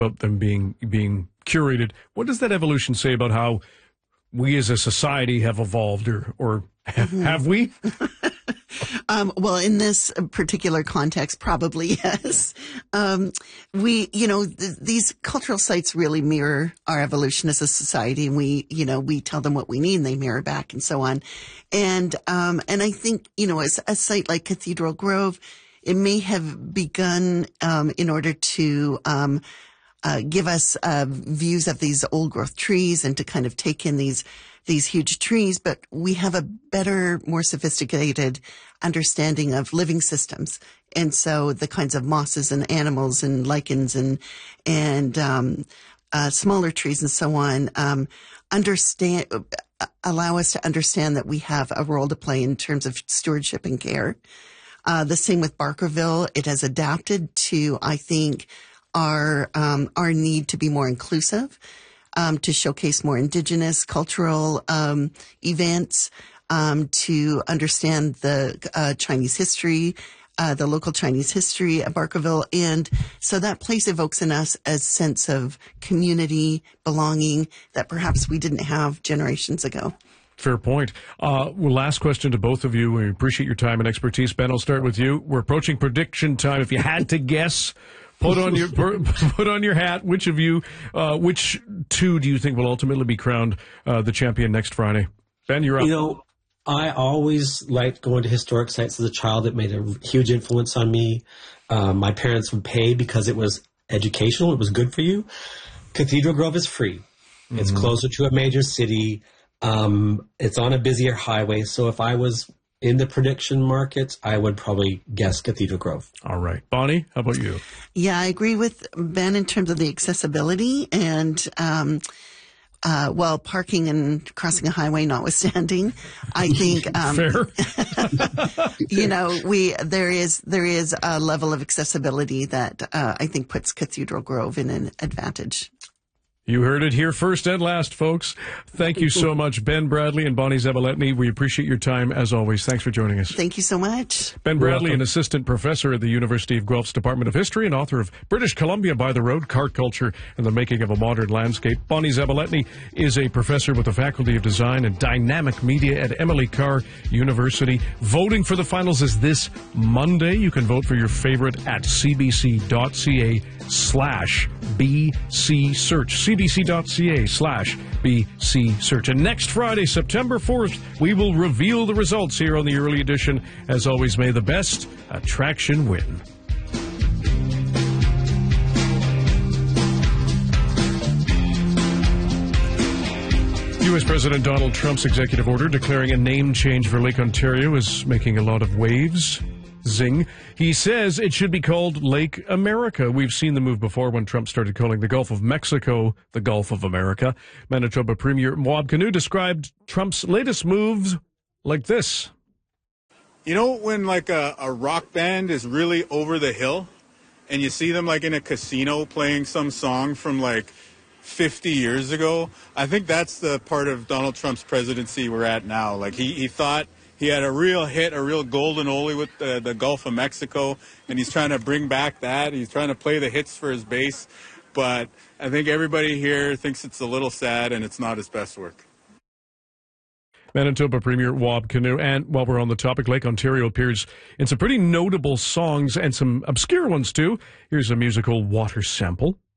about them being curated. What does that evolution say about how we as a society have evolved, or have we? Well, in this particular context, probably yes. These cultural sites really mirror our evolution as a society, and we tell them what we need and they mirror back and so on. And I think, as a site like Cathedral Grove, it may have begun, in order to, give us, views of these old growth trees and to kind of take in these huge trees, but we have a better, more sophisticated understanding of living systems. And so the kinds of mosses and animals and lichens and smaller trees and so on, allow us to understand that we have a role to play in terms of stewardship and care. The same with Barkerville. It has adapted to, I think, our need to be more inclusive, to showcase more Indigenous cultural events, to understand the Chinese history, the local Chinese history at Barkerville. And so that place evokes in us a sense of community, belonging that perhaps we didn't have generations ago. Fair point. Last question to both of you. We appreciate your time and expertise. Ben, I'll start with you. We're approaching prediction time. If you had to guess, put on your hat. Which two do you think will ultimately be crowned the champion next Friday? Ben, you're up. I always liked going to historic sites as a child. It made a huge influence on me. My parents would pay because it was educational. It was good for you. Cathedral Grove is free. Mm-hmm. It's closer to a major city. It's on a busier highway. So if I was in the prediction market, I would probably guess Cathedral Grove. All right. Bonnie, how about you? Yeah, I agree with Ben in terms of the accessibility and, parking and crossing a highway notwithstanding, I think, fair. there is a level of accessibility that, I think puts Cathedral Grove in an advantage. You heard it here first and last, folks. Thank you so much, Ben Bradley and Bonnie Zabaletny. We appreciate your time, as always. Thanks for joining us. Thank you so much. Ben Bradley, an assistant professor at the University of Guelph's Department of History and author of British Columbia by the Road, Car Culture, and the Making of a Modern Landscape. Bonnie Zabaletny is a professor with the Faculty of Design and Dynamic Media at Emily Carr University. Voting for the finals is this Monday. You can vote for your favorite at cbc.ca/BC Search. cbc.ca/BC Search. And next Friday, September 4th, we will reveal the results here on the early edition. As always, may the best attraction win. U.S. President Donald Trump's executive order declaring a name change for Lake Ontario is making a lot of waves. Zing. He says it should be called Lake America. We've seen the move before when Trump started calling the Gulf of Mexico the Gulf of America. Manitoba Premier Moab Canoe described Trump's latest moves like this. When like a rock band is really over the hill and you see them like in a casino playing some song from like 50 years ago, I think that's the part of Donald Trump's presidency we're at now. Like he thought he had a real hit, a real golden oldie with the Gulf of Mexico, and he's trying to bring back that. He's trying to play the hits for his base, but I think everybody here thinks it's a little sad and it's not his best work. Manitoba Premier Moab Canoe. And while we're on the topic, Lake Ontario appears in some pretty notable songs and some obscure ones too. Here's a musical water sample.